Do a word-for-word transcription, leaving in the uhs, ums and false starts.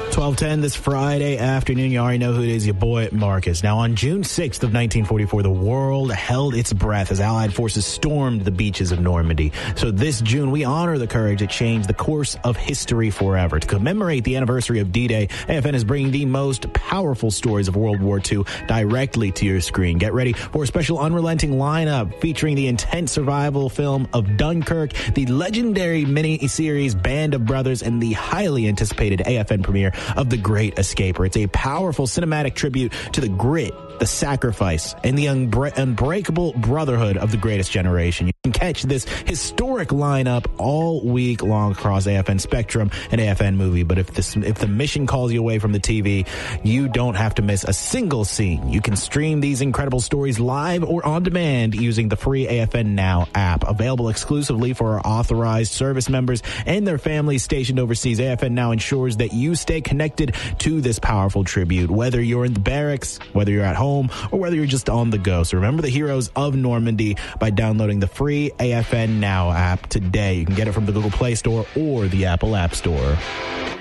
twelve ten this Friday afternoon. You already know who it is, your boy Marcus. Now, on June sixth of nineteen forty-four, the world held its breath as Allied forces stormed the beaches of Normandy. So this June, we honor the courage that changed the course of history forever. To commemorate the anniversary of D-Day, A F N is bringing the most powerful stories of World War Two directly to your screen. Get ready for a special unrelenting lineup featuring the intense survival film of Dunkirk, the legendary mini-series Band of Brothers, and the highly anticipated A F N premiere of The Great Escaper. It's a powerful cinematic tribute to the grit, the sacrifice, and the unbre- unbreakable brotherhood of the greatest generation. You can catch this historic lineup all week long across A F N Spectrum and A F N Movie. But if this, if the mission calls you away from the T V, you don't have to miss a single scene. You can stream these incredible stories live or on demand using the free A F N Now app, available exclusively for our authorized service members and their families stationed overseas. A F N Now ensures that you stay connected to this powerful tribute, whether you're in the barracks, whether you're at home, or whether you're just on the go. So remember the heroes of Normandy by downloading the free A F N Now app today. You can get it from the Google Play Store or the Apple App Store.